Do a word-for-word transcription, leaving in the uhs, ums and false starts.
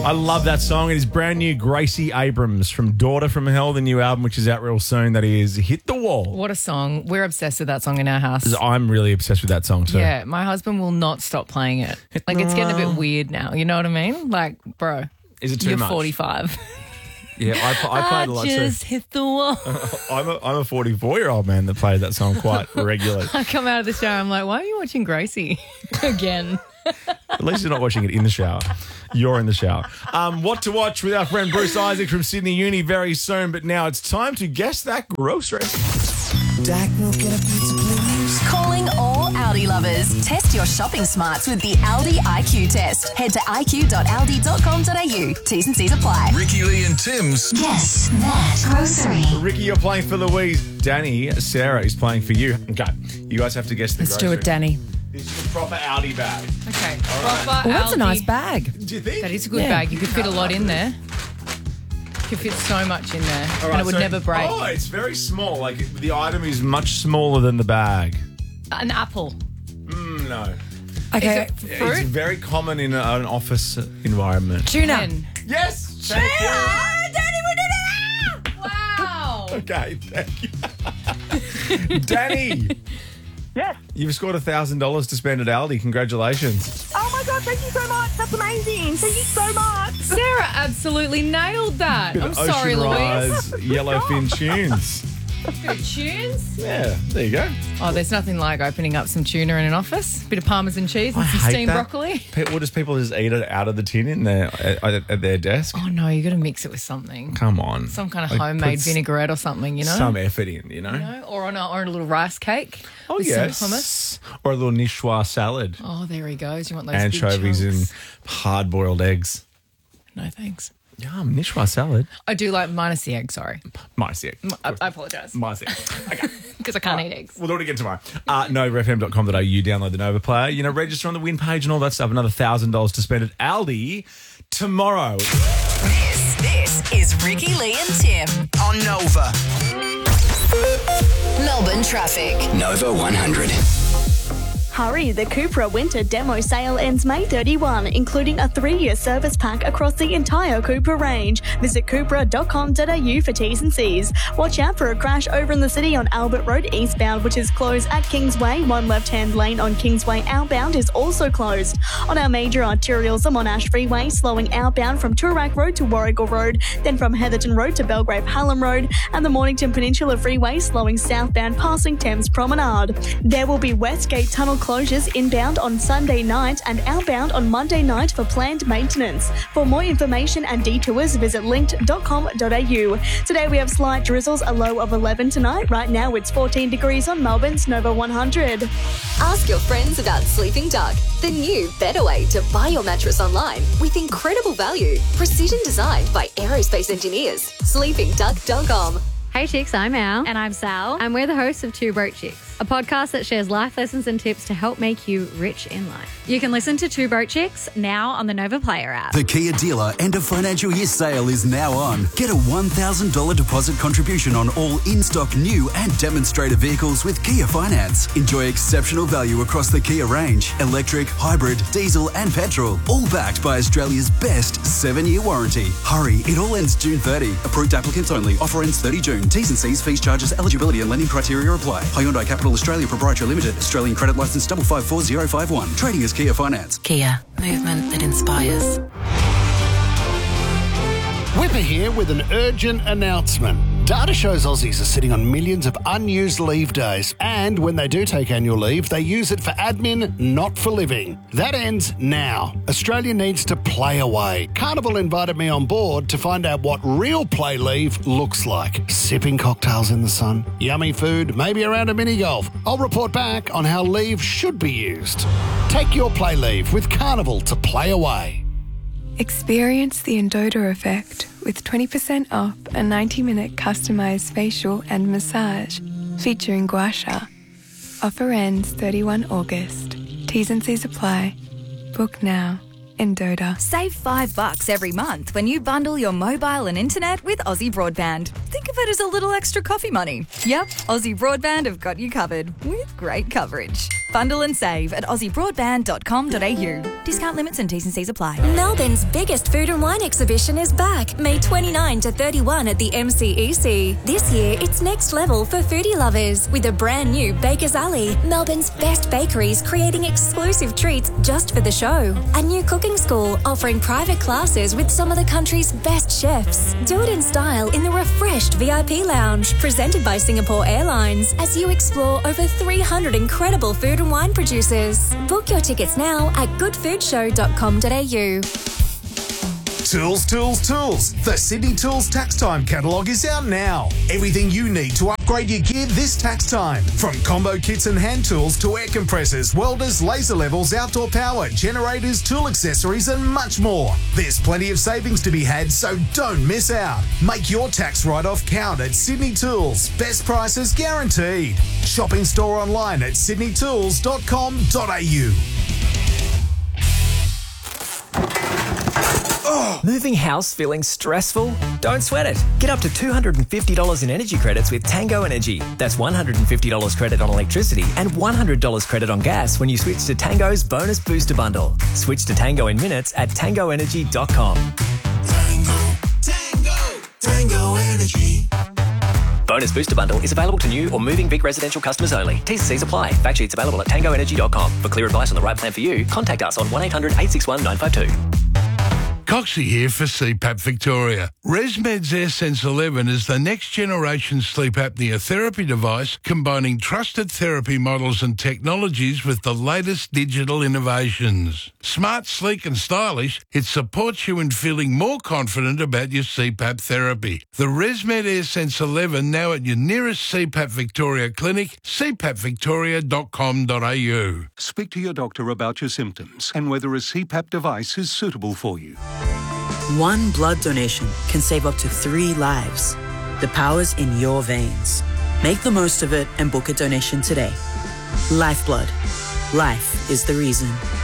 I love that song. It is brand new. Gracie Abrams from Daughter from Hell, the new album, which is out real soon. That is Hit the Wall. What a song. We're obsessed with that song in our house. I'm really obsessed with that song too. Yeah, my husband will not stop playing it. Like, it's getting a bit weird now. You know what I mean? Like, bro. Is it too you're much? forty-five. Yeah, I, I played a lot I too. just hit the wall. I'm a, I'm a forty-four-year-old man that plays that song quite regularly. I come out of the shower, I'm like, why are you watching Gracie again? At least you're not watching it in the shower. You're in the shower. Um, what to watch with our friend Bruce Isaac from Sydney Uni very soon. But now it's time to guess that grocery. Dak milk and a pizza, please. Calling all Aldi lovers. Test your shopping smarts with the Aldi I Q test. Head to i q dot aldi dot com dot a u. T's and C's apply. Ricky Lee and Tim's. Guess that grocery. Ricky, you're playing for Louise. Danny, Sarah is playing for you. Okay, you guys have to guess the Let's grocery. do it, Danny. This is a proper Aldi bag. Okay. right. Proper Oh, that's a Aldi. nice bag. Do you think? That is a good Yeah. bag. You could fit a lot in there. You could fit so much in there. All right, and it would so- never break. Oh, it's very small. Like the item is much smaller than the bag. An apple. Mm, no. Okay. Is it fruit? It's very common in a, an office environment. Tuna. Pen. Yes. Thank you. Danny, we did it! Wow. Okay, thank you. Danny. Yes. You've scored one thousand dollars to spend at Aldi. Congratulations. Oh, my God, thank you so much. That's amazing. Thank you so much. Sarah absolutely nailed that. I'm Ocean sorry, Louise. Rise, Yellowfin tunes. Bit of tunes. Yeah, there you go. Oh, there's nothing like opening up some tuna in an office. Bit of parmesan cheese and I some hate steamed that. broccoli. Pe- What does people just eat it out of the tin in their at, at their desk? Oh, no, you got to mix it with something. Come on, Some kind of Like, homemade put s- vinaigrette or something, you know? Some effort in, you know. You know? Or, on a, or a little rice cake. Oh with yes, some hummus. or a little niçoise salad, Oh, there he goes. You want those anchovies big and chunks. hard-boiled eggs. No, thanks. Yum, niçoise salad. I do like minus the egg, sorry. Minus the egg. I, I apologise. Minus the egg. Okay. Because I can't eat eggs. We'll do it again tomorrow. Uh, nova f m dot com dot a u. Download the Nova Player. You know, register on the win page and all that stuff. Another one thousand dollars to spend at Aldi tomorrow. This, this is Ricky Lee and Tim. On Nova. Melbourne traffic. Nova one hundred. Hurry, the Cupra Winter Demo Sale ends May thirty-first, including a three-year service pack across the entire Cupra range. Visit cupra dot com dot a u for T's and C's. Watch out for a crash over in the city on Albert Road eastbound, which is closed at Kingsway. One left-hand lane on Kingsway outbound is also closed. On our major arterials, the Monash Freeway, slowing outbound from Toorak Road to Warrigal Road, then from Heatherton Road to Belgrave Hallam Road, and the Mornington Peninsula Freeway, slowing southbound passing Thames Promenade. There will be Westgate Tunnel closures inbound on Sunday night and outbound on Monday night for planned maintenance. For more information and detours, visit linked dot com dot a u. Today we have slight drizzles, a low of eleven tonight. Right now it's fourteen degrees on Melbourne's Nova one hundred. Ask your friends about Sleeping Duck, the new, better way to buy your mattress online with incredible value. Precision designed by aerospace engineers. sleeping duck dot com. Hey chicks, I'm Al. And I'm Sal. And we're the hosts of Two Broke Chicks, a podcast that shares life lessons and tips to help make you rich in life. You can listen to Two Broke Chicks now on the Nova Player app. The Kia dealer end of financial year sale is now on. Get a one thousand dollars deposit contribution on all in-stock new and demonstrator vehicles with Kia Finance. Enjoy exceptional value across the Kia range. Electric, hybrid, diesel and petrol. All backed by Australia's best seven-year warranty. Hurry, it all ends June thirtieth. Approved applicants only. Offer ends thirtieth June. T's and C's, fees, charges, eligibility and lending criteria apply. Hyundai Capital Australia Proprietary Limited. Australian credit licence five five four zero five one. Trading as Kia Finance. Kia, movement that inspires. Whipper here with an urgent announcement. Data shows Aussies are sitting on millions of unused leave days, and when they do take annual leave, they use it for admin, not for living. That ends now. Australia needs to play away. Carnival invited me on board to find out what real play leave looks like. Sipping cocktails in the sun, yummy food, maybe around a mini golf. I'll report back on how leave should be used. Take your play leave with Carnival to play away. Experience the Endota effect with twenty percent off a ninety minute customised facial and massage featuring gua sha. Offer ends thirty-first August. T's and C's apply. Book now. Endota. Save five bucks every month when you bundle your mobile and internet with Aussie Broadband. Think of it as a little extra coffee money. Yep, Aussie Broadband have got you covered with great coverage. Bundle and save at aussie broadband dot com dot a u. Discount limits and T's and C's apply. Melbourne's biggest food and wine exhibition is back, May twenty-ninth to thirty-first at the M C E C. This year, it's next level for foodie lovers with a brand new Baker's Alley, Melbourne's best bakeries creating exclusive treats just for the show. A new cooking school offering private classes with some of the country's best chefs. Do it in style in the refreshed V I P lounge, presented by Singapore Airlines, as you explore over three hundred incredible food and wine producers. Book your tickets now at good food show dot com dot a u. Tools, tools, tools. The Sydney Tools Tax Time catalogue is out now. Everything you need to upgrade your gear this tax time. From combo kits and hand tools to air compressors, welders, laser levels, outdoor power, generators, tool accessories and much more. There's plenty of savings to be had, so don't miss out. Make your tax write-off count at Sydney Tools. Best prices guaranteed. Shopping store online at sydney tools dot com dot a u. Moving house feeling stressful? Don't sweat it. Get up to two hundred fifty dollars in energy credits with Tango Energy. That's one hundred fifty dollars credit on electricity and one hundred dollars credit on gas when you switch to Tango's Bonus Booster Bundle. Switch to Tango in minutes at tango energy dot com. Tango, Tango, Tango Energy. Bonus Booster Bundle is available to new or moving Vic residential customers only. T's and C's apply. Fact sheets available at tango energy dot com. For clear advice on the right plan for you, contact us on one eight hundred eight six one nine five two. Coxie here for C PAP Victoria. ResMed's AirSense eleven is the next generation sleep apnea therapy device combining trusted therapy models and technologies with the latest digital innovations. Smart, sleek and stylish, it supports you in feeling more confident about your C PAP therapy. The ResMed AirSense eleven now at your nearest C PAP Victoria clinic, c pap victoria dot com dot a u. Speak to your doctor about your symptoms and whether a C PAP device is suitable for you. One blood donation can save up to three lives. The power's in your veins. Make the most of it and book a donation today. Lifeblood. Life is the reason.